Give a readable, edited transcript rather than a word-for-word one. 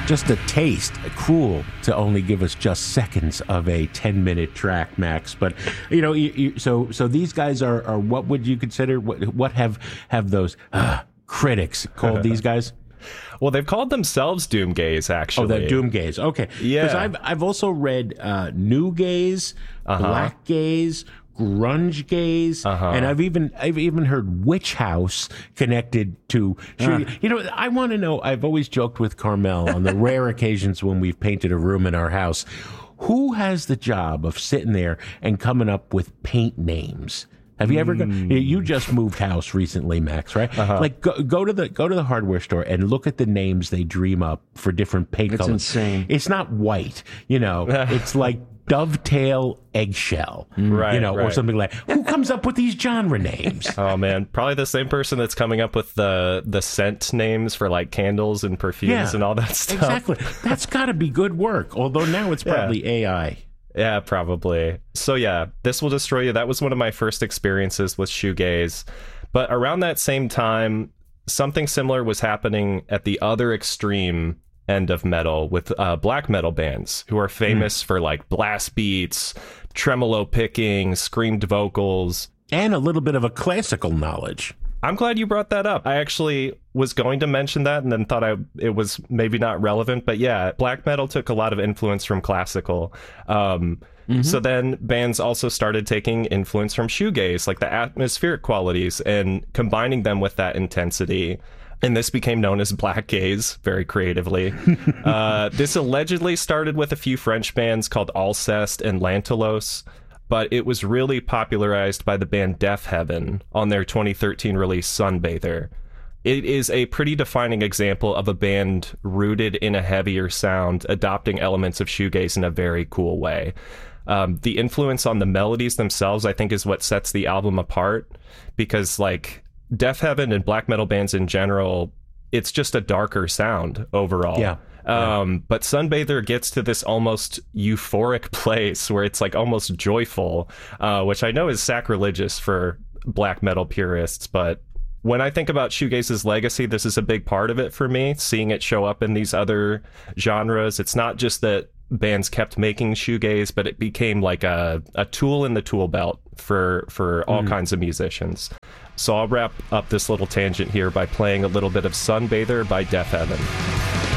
just a taste. Cruel to only give us just seconds of a 10-minute track, Max. But so these guys are what would you consider? What have those critics called these guys? Well, they've called themselves doomgaze, actually. Oh, they're doomgaze. Okay. Yeah. Because I've also read new gaze, black gaze, grunge gaze, and I've even heard witch house connected to. I want to know. I've always joked with Carmel on the rare occasions when we've painted a room in our house. Who has the job of sitting there and coming up with paint names? Have you ever you just moved house recently, Max, right? Like go to the hardware store and look at the names they dream up for different paint colors. It's insane. It's not white, it's like dovetail eggshell, right, or something like. Who comes up with these genre names? Oh man, probably the same person that's coming up with the scent names for like candles and perfumes and all that stuff. Exactly. That's got to be good work. Although now it's probably AI. Yeah, probably. So yeah, This Will Destroy You. That was one of my first experiences with shoegaze. But around that same time, something similar was happening at the other extreme end of metal with black metal bands who are famous for like blast beats, tremolo picking, screamed vocals, and a little bit of a classical knowledge. I'm glad you brought that up. I actually was going to mention that and then thought it was maybe not relevant. But yeah, black metal took a lot of influence from classical. So then bands also started taking influence from shoegaze, like the atmospheric qualities, and combining them with that intensity. And this became known as black gaze, very creatively. This allegedly started with a few French bands called Alceste and Lantelos, but it was really popularized by the band Deafheaven on their 2013 release Sunbather. It is a pretty defining example of a band rooted in a heavier sound, adopting elements of shoegaze in a very cool way. The influence on the melodies themselves, I think, is what sets the album apart, because like Deafheaven and black metal bands in general, it's just a darker sound overall. Yeah. But Sunbather gets to this almost euphoric place where it's like almost joyful, which I know is sacrilegious for black metal purists. But when I think about shoegaze's legacy, this is a big part of it for me, seeing it show up in these other genres. It's not just that bands kept making shoegaze, but it became like a tool in the tool belt for all kinds of musicians. So I'll wrap up this little tangent here by playing a little bit of Sunbather by Deafheaven.